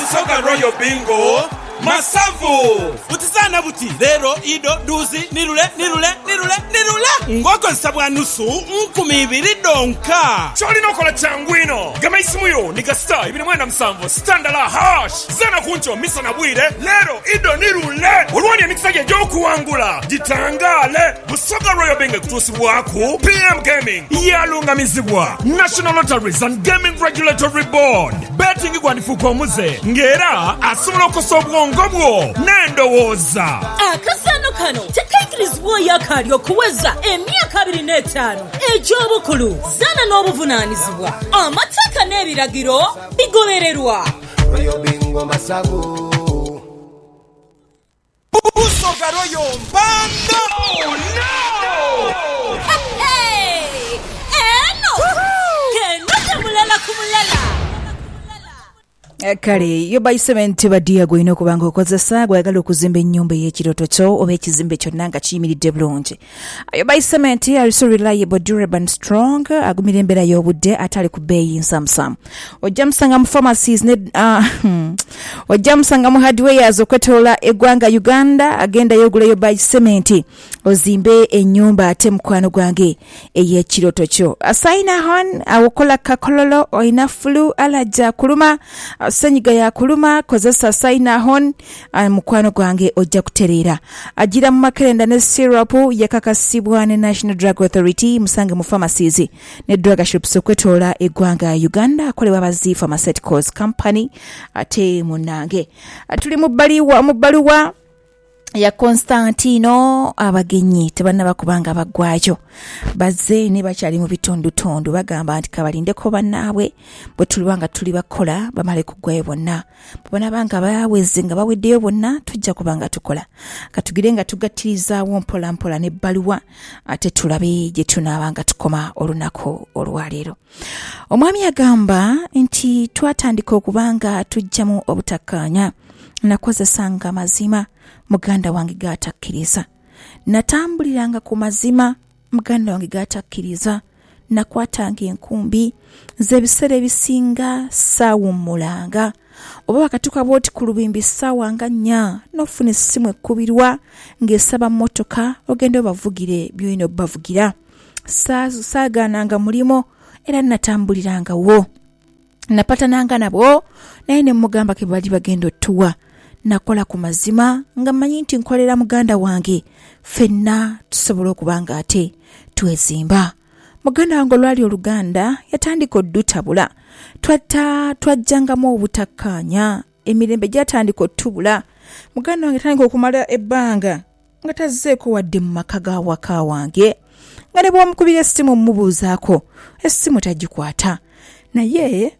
Busoga Royal Bingo Masavu Butisana buti Lero ido duzi nirule Ngoko nsabwa nusu Nkumibiri donka Choli nokola changwino Gama isimuyo Niga star Ibini mwenda msambo Standala hash Zana kuncho Misa na bwire Lero ido nirule Ulwani ya nikisage joku wangula Jitangale Busoga Royal Bingo kutusi waku PM Gaming Yalunga mizibwa National Lotteries and Gaming Regulatory Board Betting igwanifu kwa muze Ngera Asumulo kosobwa ngobwo Nendo woza Akasano kano Tekekirizwa yakari okuweza Emyaka 25 Ejobukulu Zana n'obuvunanyizibwa Amateka n'ebiragiro bigobererwa Royal Bingo Masavu Busoga Royal Bando Oh no Hey Eno Keno mulala kumulala Kale yo by cement badia gwino kubanga okozesa gwagala okuzimba ennyumba y'ekiroto kyo oba ekizimbe kyonna nga kiyimiridde bulungi. Yo by cement are so reliable, durable and strong. Agumira embeera y'obudde atali ku bbeeyi nsamusamu. Ojja musanga mu pharmacies ne ojja musanga mu hardwares okwetoola eggwanga Uganda agenda yogula yo by cement ozimbe ennyumba ate mukwano gwange ey'ekiroto kyo. Asaina hon awokola kakololo oyina flu alaja kuluma senyiga ya kuluma kozesa saina hon mukwano gwange ojja kutereera agira mu makerenda ne syrup yakakasibwa ne National Drug Authority musange mu pharmacies ne drug shops okwetoola eggwanga Uganda akolebwa Bazi Pharmaceuticals Company ate munange tuli mu bbaluwa ya Constantino abagenyi tebanaba kubanga bagwajo bazze ne bakyali mu bitundu bagamba nti kabalindeko bannaabwe bwe tulwanga tuli bakola bamale kugwayo bonna bona banga baweze nga baweddeyo bonna tujja kubanga tukola katugire nga tugattirizawo mpola ne baluwa ate tulabe gye tunabanga tukoma olunako olwaleero. Omwami agamba nti twatandika okubanga tujjamu obutakkaanya nakozesanga mazima muganda wange gatakkiriza natambuliranga ku mazima muganda wange gatakkiriza nakwatanga enkumbi z'ebiseera ebisinga saawummulanga oba bakatuka bwoti ku lubimbi ssaawa nga 4 nofuna essimu ekkubirwa ng'esaba mmotoka ogenda obavugire by'olina obbavugira saagaananga mulimo era natambulirangawo napatananga nabo naye ne mugamba ke bali bagenda ottuwa nakola ku mazima nga manyi nti nkolera muganda wange fenna tusobola okubanga ate twezimba. Muganda wange olwali oluganda yatandika oddutabula twajjangamu obutakkaanya emirembe gyatandika ottubula muganda wange yatandika okumala ebbanga nga tazzeeko wadde mu maka ga waka wange nga ne bw'omukubira essimu mmubuuzaako essimu tagikwata naye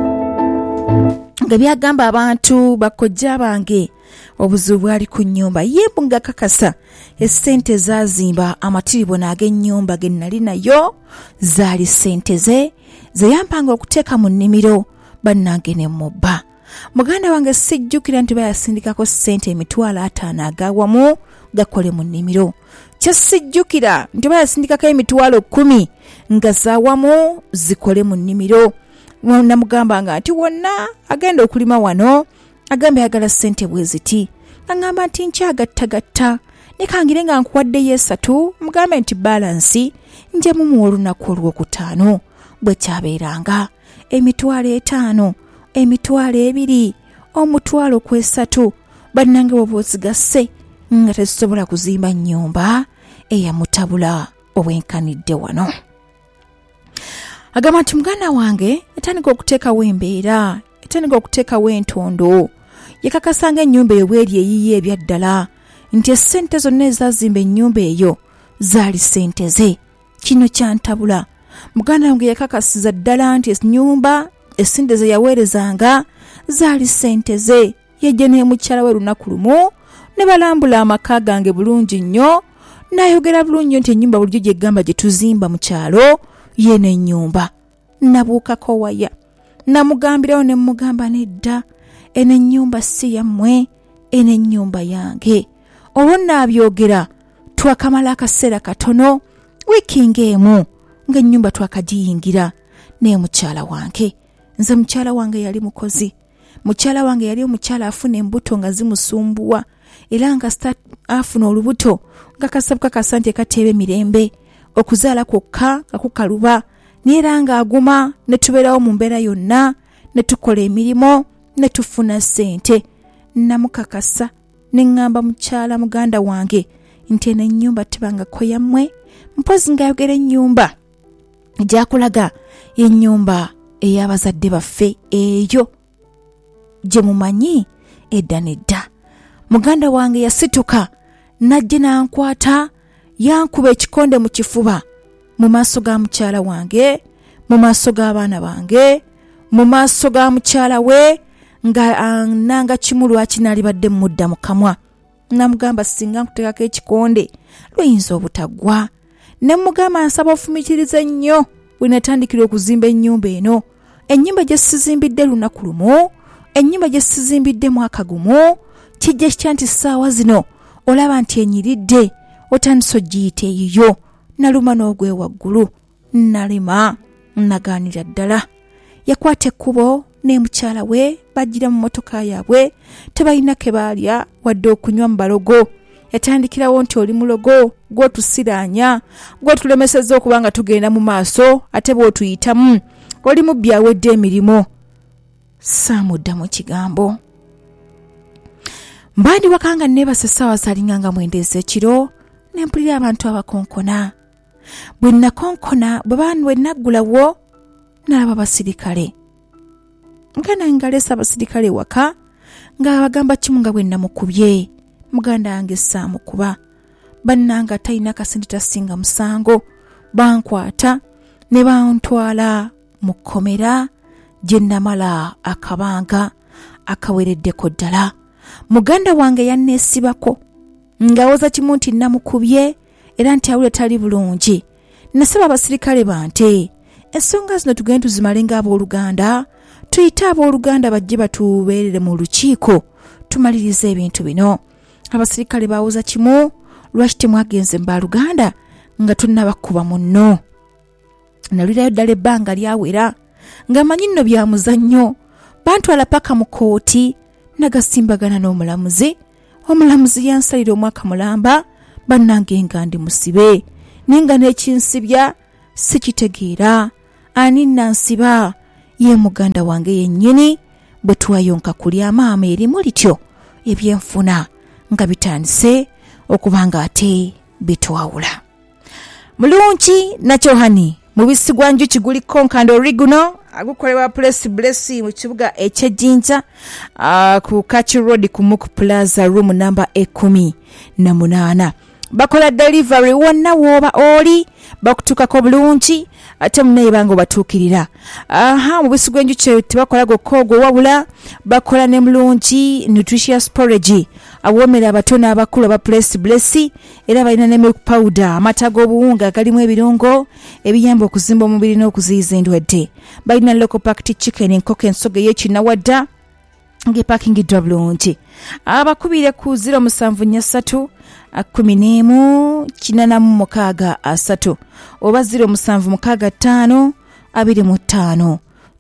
nga byagamba abantu bakojja bange obuzibu bwali ku nnyumba yembu nga kakasa essente zazimba amatiribo n'ag'ennyumba ge nali nayo zaali ssente ze yampanga okuteeka mu nnimiro bannange ne mubba. Muganda wange sijjukira nti bayasindikako ssente $50 agawamu gakole mu nnimiro. Kye sijjukira nti bayasindikako $10 nga zaawamu zikole mu nnimiro. Namugamba nga nti wonna agenda okulima wano agambe ayagala ssente bwe ziti ngamba nti nkyagattagatta ne kangire nga nkuwaddeyo 3 mugambe nti balansi njemu mu olunaku olw'okutaano bwe kyabeeranga $5, $2, $3 bannange bwe bozigasse nga tezisobola kuzimba nnyumba eyamutabula obwenkanidde wano. Agamba nti muganda wange etandika okuteekawo embeera etandika okuteekawo entondo yakakasanga ennyumba eyo bweri eyiye ebyaddala nti essente zonna ezazimba ennyumba eyo zaali ssente ze. Kino kyantabula. Muganda wange yakakasiza ddala nti ennyumba essente ze yaweerezanga zaali ssente ze. Yajja ne mukyala we lunaku lumu ne balambula amaka gange bulungi nnyo n'ayogera bulungi nti ennyumba bulijjo gye gamba gye tuzimba mu kyalo yene ennyumba. Nabuukako waya namugambirawo ne mugamba nedda eno ennyumba si yammwe eno ennyumba yange. Olwo naabyogera twakamala akaseera katono wiiki ng'emu ng'ennyumba twakagiyingira naye mukyala wange nze mukyala wange yali mukozi mukyala wange yali omukyala afuna embuto nga zimusumbuwa era nga afuna olubuto nga kasabuka kasante kateebe mirembe okuzaala kwokka nga kukaluba niera nga aguma ne tubeerawo mu mbeera yonna ne tukola emirimu ne tufuna ssente. Namukakasa ne ŋŋamba mukyala muganda wange nti eno ennyumba tebangako yammwe, mpozi ng'ayogera ennyumba gyakulaga ennyumba ey'abazadde baffe eyo gye mumanyi edda nedda. Muganda wange yasituka najje n'ankwata yankuba ekikonde mu kifuba mu maaso ga mukyala wange, mu maaso g'abaana bange, mu maaso ga mukyala we nga nanga kimu lwaki nalibadde mudda mu kamwa. Namugamba singa nkuteekako ekikonde luyinza obutagwa. Ne mugamba nsaba ofumikirize nnyo bwe natandikira okuzimba ennyumba eno. Ennyumba gye sizimbidde lunaku lumu, ennyumba gye sizimbidde mwaka gumu, kijja kitya nti ssaawa zino olaba nti enyiridde otandise ogiyita eyiyo. Naluma n'ogwe waggulu, nalima, nagaanira ddala. Yakwata ekkubo ne mukyala we bajjira mu mmotoka yaabwe, tebalina ke baalya wadde okunywa mu balogo. Yatandikirawo nti oli mulogo gw'otusiraanya, gw'otulemesezza okuba nga tugenda mu maaso ate bw'otuyitamu, oli mubbi awedde emirimu. Saamuddamu kigambo. Mbandi wakanga neebase essaawa zaalinganga 9 ez'ekiro ne mpulira abantu abakonkona. Bwe nakonkona bwe naggulawo n'alaba abasirikale. Nga nange ngaleesa abasirikale waka nga bagamba kimu nga bwe namukubye. Muganda wange saamukuba. Bannanga talina kasente tasinga musango. Bankwata ne bantwala mu kkomera gye namala akabanga akawereddeko ddala. Muganda wange yanneesibako ng'awoza kimu nti namukubye era nti awulira tali bulungi. Nasaba abasirikale bante ensonga zino tugende tuzimale ng'abooluganda, tuyite abooluganda bajje batubeerere mu lukiiko tumalirize ebintu bino. Abasirikale bawoza kimu lwaki temwagenze mu baaluganda nga tunnabakuba munno. Nalwirayo ddala ebbanga lyawera nga manyi nno bya muzannyo. Bantwala paka mu kooti nagasimbagana n'omulamuzi. Omulamuzi yansalira omwaka mulamba bannange nga ndi musibe ninga n'ekinsibya sikitegeera ani nansiba ye muganda wange yennyini. Bwe twayonka kulya maama erimu lityo ebyenfuna nga bitandise okubanga ate bitwawula. Mulungi nakyohani mubisi gwa njuki guliko nkanda original agukolebwa Place Bless mu kibuga eky'Ejjinja ku Kachi Road ku Muku Plaza room number 18. Bakola delivery wonna woba oli bakutukako bulungi ate munaye bango batuukirira. Mubisi gw'enjuki tebakola gokoogo wabula bakola ne mulungi nutritious porridge awomera abato n'abakulu aba Place Bless era balina ne milk powder amata g'obuwunga galimu ebirungo ebiyamba okuzimba omubiri n'okuziyiza endwadde. Balina local packed chicken enkoko ensoga ey'ekinawadda ng'epakingidwa bulungi. Abakubire ku 073 11 486 oba 076 25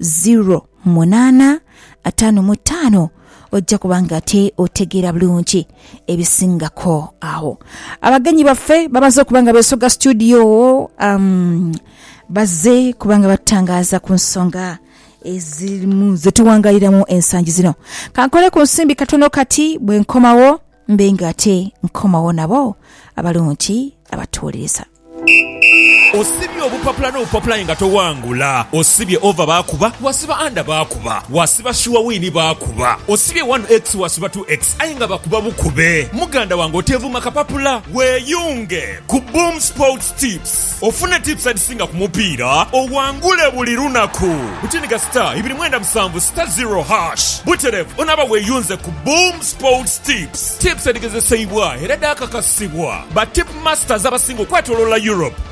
08 55 ojja kubanga ate otegeera bulungi ebisingako awo. Abagenyi baffe babaze okubanga besoga studio bazze kubanga batangaaza ku nsonga ezimu zetuwangayiramu ensangi zino. Kankole ku nsimbi katono kati bwe nkomawo mbenga ate nkomawo nabo abalungi abatuuliriza. Osibye obupapula n'obupapula nga towangula. Osibye over baakuba, wasiba under baakuba, wasiba sure win baakuba. Osibye 1x wasiba 2x ayinga bakuba bukube. Muganda wange otevuma kapapula weeyunge ku Boom Sports Tips. Ofune tips adisinga ku mupiira owangule buli lunaku. Butiniga star 297 star 0 hash. Buterev onaba weeyunze ku Boom Sports Tips. Tips adigezesebwa era dakakasibwa ba tip masters abasinga okwetoloola Europe, Asia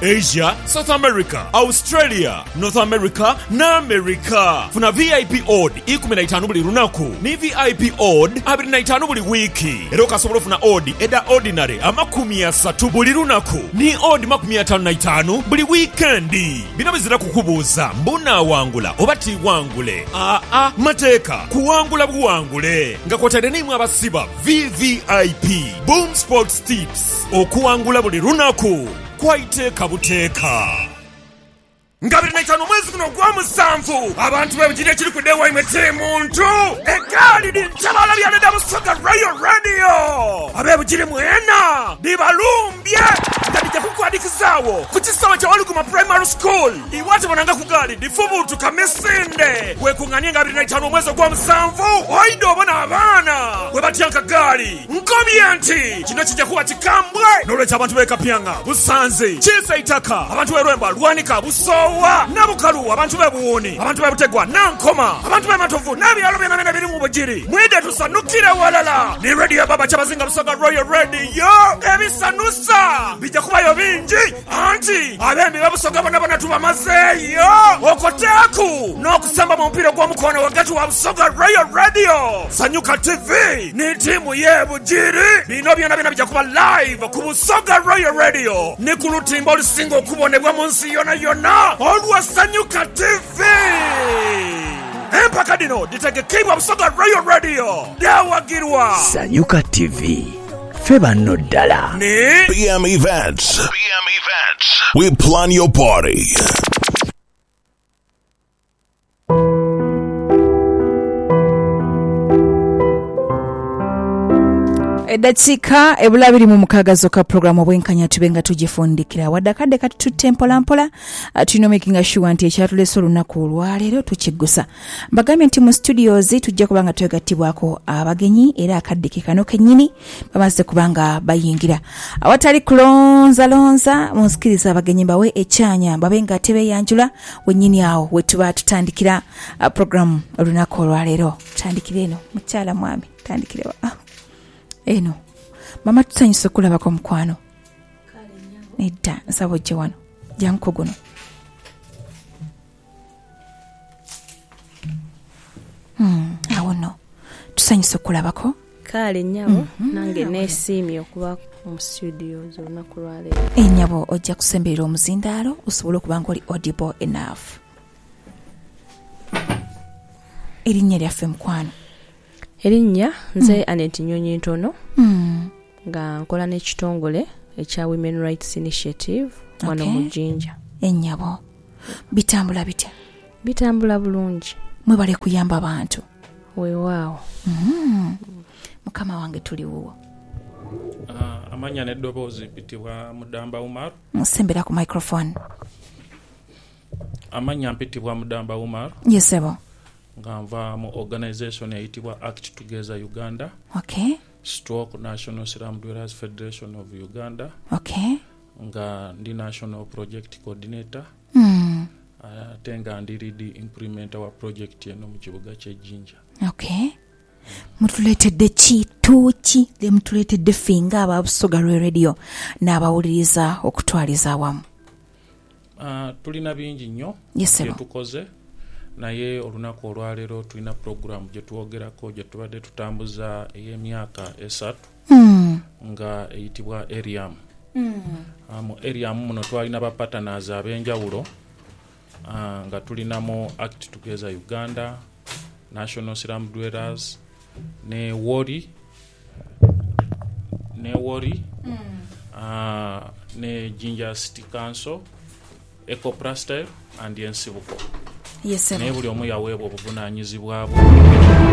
Africa, South America, Australia, North America na America. Funa VIP odd 15 buli lunaku ni VIP odd 25 buli wiki. Era okasobola funa odd eda ordinary 30 buli lunaku ni odd 55 buli weekendi. Bino bizira kukubuuza mbuna wangula oba tiwangule. Mateeka kuwangula buwangule nga kwotadde nimwe abasiba VVIP Boom Sports Tips okuwangula buli lunaku kwaiteeka buteeka. Nga 25 mwezi guno gwa musanvu abantu b'ebigiri ekiri ku dewa imete muntu egali lintabala lyaleda Busoga Royal Radio ab'ebigiri mwena libalumbye nga lijja kukwadikizawo ku kisawa kya Waluguma Primary School iwate bonanga ku gali lifubutu kamesinde wekunganye nga 25 mwezi gwa musanvu oide obona abaana we batyanka gali nkomye nti kino kijja kuba kikambwe n'olwekyo abantu b'ekapyanga Busanze Kisa Itaka abantu b'Erwemba Lwanika Busowa Nabukalu abantu b'Ebuwoni abantu b'Ebutegwa Nankoma abantu b'Ematovu n'ebyalo byonna biri mu Bugiri mwide tusanukire walala ni radio baba kyabazinga Busoga Royal Radio ebisanusa bijja kubayo bingi anti abembi b'Busoga bonna tubamazeeyo okoteeku n'okusamba mu mpira gw'omukono wakati wa Busoga Royal Radio. Sanyuka TV ni timu y'Ebugiri bino byonna bijja kuba live ku Busoga Royal Radio ni ku lutimba olusinga okubonebwa mu nsi yonna olwa Sanyuka TV. Empaka dino ditegekebwa Busoga Royal Radio dawagirwa Sanyuka TV feba no ddala ni PM Events. We plan your party. Edatsika ebulabiri mu mukagazo ka programu bwenkanya tubenga tugifundikira wadakade katutte mpola tulina making sure nti ekyatulese olunaku olwaleero tukiggusa. Mbagambye nti mu studios tujja kubanga twegattibwako abagenyi era akaddeke kano kennyini bamaze kubanga bayingira awatali kulonza munsikiriza abagenyi bawe ekyanya babenga tebeyanjula wennyini awo wetuba tutandikira programu olunaku olwaleero. Tandikire eno mukyala mwami tandikirewa eno mama tusanyuse kulabako mukwano nedda nsaba ojje wano janko guno awo no tusanyuse kulabako kale nyabo nange neesiimye okuba mu studio z'olunaku lwaleero. Ennyabo ojja kusemberera omuzindaalo osobole okuba nga oli audible enough. Erinnya lyaffe mukwano Erinnya nze Annette Nyonyi Ntono nga nkola n'ekitongole ekya Women Rights Initiative wano mu Jinja. Ennyabo bitambula bitya? Bitambula bulungi. Mwebale kuyamba abantu. Weewaawo. Mukama wange tuli wuwo. Amanya n'eddoboozi mpitibwa Mudamba Umar. Musembera ku microphone. Amanya mpitibwa Mudamba Umar. Yes, ebo. Nga nva mu organization eyitibwa Act Together Uganda. Okay. Stroke National Slum Dwellers Federation of Uganda. Okay. Nga ndi National Project Coordinator. Tenga ndi lead implementer wa project eno mu kibuga kye Jinja. Okay. Mutuletedde kituuki le mutuletedde finga aba Busoga Radio n'abawuliriza okutwaliza awamu. Tulina bingi nnyo bye tukoze naye olunaku olwaleero tulina program gye tuwogerako gye tubadde tutambuza ey'emyaka 3 nga eyitibwa Eriam. Mu Eriam muno twalina ba partners ab'enjawulo nga tulinamu Act Together Uganda, National Slum Dwellers, ne Wori, ne Jinja City Council, Ecoprastel and Yensibuko. Yes, sir. Ne buli omu yaweebwa obuvunaanyizibwa bwe.